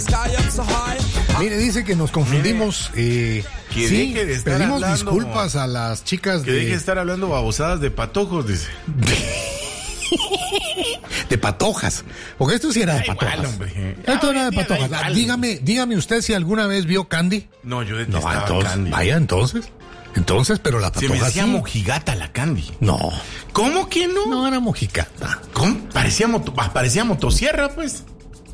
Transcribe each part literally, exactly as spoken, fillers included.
Mire, dice que nos confundimos. Eh, que sí, deje de estar pedimos hablando, disculpas a las chicas que de... deje de estar hablando babosadas de patojos, dice. De patojas. Porque esto sí era de Ay, patojas. mal, hombre. Esto Ah, era de día, patojas. da Ah, igual. dígame, dígame usted si alguna vez vio Candy. No, yo No, detestaba entonces, Candy. vaya, entonces. Entonces, pero la Se me patoja hacía sí. mojigata la Candy. No, ¿Cómo que no? no era mojicata. ¿Cómo? Parecía, moto, ah, parecía motosierra, pues.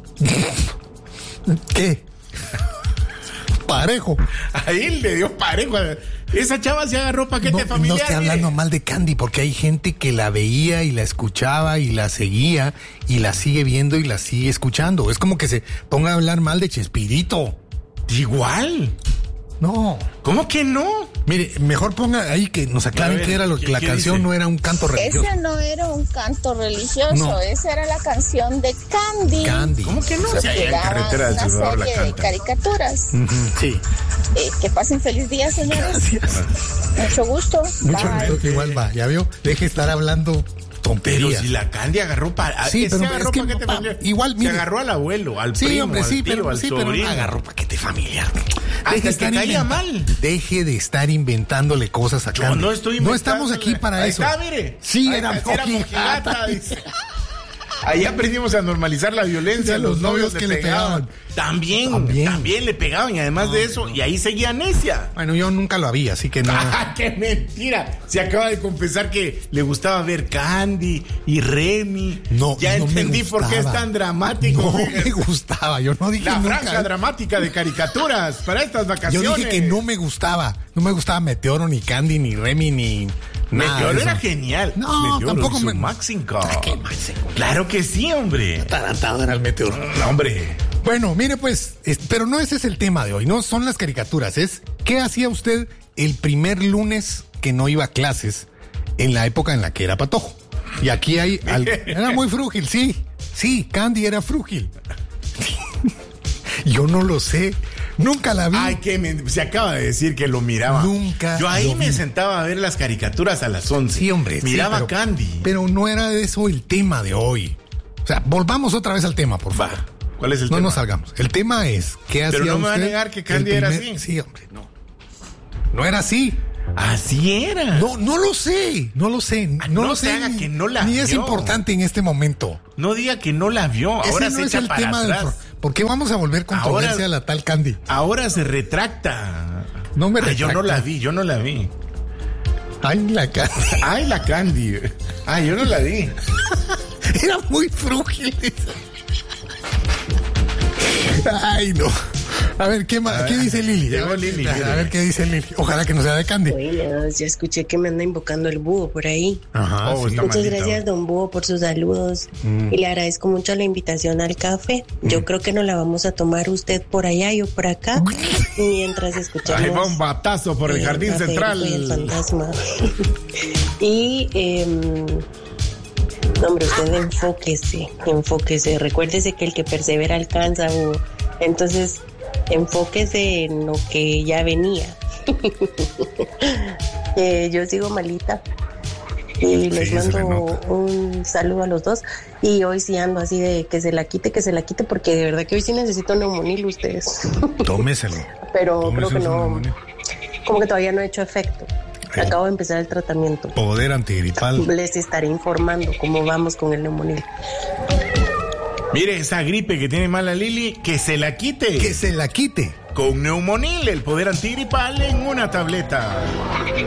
¿Qué? Parejo. Ahí le dio parejo. Esa chava se agarró paquete No, familiar. no estoy hablando mire. mal de Candy, porque hay gente que la veía y la escuchaba y la seguía y la sigue viendo y la sigue escuchando. Es como que se ponga a hablar mal de Chespirito. Igual. No. ¿Cómo que no? Mire, mejor ponga ahí que nos aclaren A ver, que era lo que ¿qué- la qué canción dice? no era un canto religioso. Ese no era un canto religioso, No. esa era la canción de Candy. Candy. ¿Cómo que no? O sea, Que allá en daban Carretera del una Salvador la serie de canta. caricaturas. Ujú, sí. Eh, que pasen feliz día, señores. Gracias. Mucho gusto. Mucho Bye. gusto que igual va, ¿ya vio? Deje estar hablando Pero tonterías. si la Candy agarró para. Sí, ese pero agarró es que, paquete pa- familiar. igual, Se mire. agarró al abuelo, al Sí, primo, hombre, al sí, tío, pero, al sí, pero sobrino. no agarró paquete familiar. Hasta de estar que caía inventa- mal. Deje de estar inventándole cosas a Yo Candy. no estoy No estamos inventándole. aquí para Ahí eso. está, mire. Sí, Ahí era está, sí mojigata, mojigata, dice. dice. Ahí aprendimos a normalizar la violencia. De Los, los novios, novios que le le pegaban. pegaban. También, También. también, le pegaban. Y además de eso, y ahí seguía necia. Bueno, yo nunca lo había, así que no. ¡Ah, qué mentira! Se acaba de confesar que le gustaba ver Candy y Remy. No, ya no me entendí por qué es gustaba. tan dramático. No fíjese. me gustaba, yo no dije La nunca. franja dramática de caricaturas para estas Yo vacaciones. dije que no me gustaba. No me gustaba Meteoro, ni Candy, ni Remy, ni nada. Meteoro de eso. era genial. No, Meteoro tampoco hizo me- Máximo. Ah, qué Máximo. Claro que sí, hombre. Tarantado era el Meteoro. No, hombre. Bueno, mire pues, es- pero no ese es el tema de hoy, no son las caricaturas, es ¿qué hacía usted el primer lunes que no iba a clases en la época en la que era patojo? Y aquí hay, al- era muy frúgil, sí, sí, Candy era frúgil. Yo no lo sé, nunca la vi. Ay, que me- se acaba de decir que lo miraba. Nunca Yo ahí lo me vi. sentaba a ver las caricaturas a las once. Sí, hombre. sí, Miraba pero- Candy. Pero no era de eso el tema de hoy. O sea, volvamos otra vez al tema, por Va. favor. ¿Cuál es el No tema? nos salgamos. El tema es, ¿qué hacía Pero no me va a usted negar que el Candy era primer- así. Sí, hombre, no. No era así. Así era. No, no lo sé, no lo sé, no, Ah, no lo se sé. haga ni- que no la Ni es vio. importante en este momento. No diga que no la vio. Ahora Ese se no es echa el para tema del atrás. pro- ¿Por qué vamos a volver controversia Ahora- a la tal Candy? Ahora se retracta. No me Ay, yo no retracto. la vi, yo no la vi. Ay, la Candy. Ay, la Candy. Ay, yo no la vi. Era muy frúgil. Ay, no. A ver, ¿qué, más, A ¿qué ver, dice Lili? llegó A ver, Lili, A mire. ver qué dice Lili. Ojalá que no sea de Candy. Buenas, ya escuché que me anda invocando el búho por ahí. Ajá. Oh, sí. está Muchas malita. gracias, don Búho, por sus saludos. Mm. Y le agradezco mucho la invitación al café. Yo creo que nos la vamos a tomar usted por allá, yo por acá, mientras escuchamos. Ahí va un batazo por el eh, jardín Café central. Rico y el fantasma. Y, eh, no, hombre, usted enfóquese, enfóquese. Recuérdese que el que persevera alcanza, Búho. Entonces, enfóquese en lo que ya venía. Eh, yo sigo malita. Y les Sí, se le mando nota. un saludo a los dos. Y hoy sí ando así de que se la quite, que se la quite, porque de verdad que hoy sí necesito neumonil ustedes. Tómeselo. Pero Tómese creo que su no, neumonil. como que todavía no he hecho efecto. Eh. Acabo de empezar el tratamiento. Poder antigripal. Les estaré informando cómo vamos con el neumonil. Mire, esa gripe que tiene mala Lili, que se la quite. Que se la quite. Con Neumonil, el poder antigripal en una tableta.